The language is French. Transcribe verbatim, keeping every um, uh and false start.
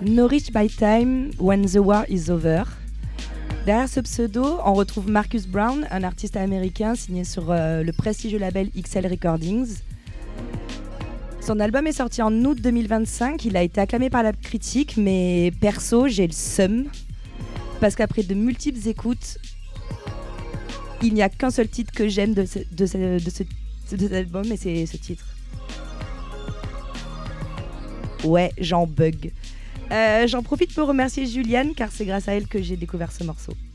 No Rich by Time, When the War is Over. Derrière ce pseudo, on retrouve Marcus Brown, un artiste américain signé sur euh, le prestigieux label X L Recordings. Son album est sorti en août deux mille vingt-cinq, il a été acclamé par la critique, mais perso, j'ai le seum. Parce qu'après de multiples écoutes, il n'y a qu'un seul titre que j'aime de, ce, de, ce, de, ce, de cet album, et c'est ce titre. Ouais, j'en bug. Euh, j'en profite pour remercier Juliane, car c'est grâce à elle que j'ai découvert ce morceau.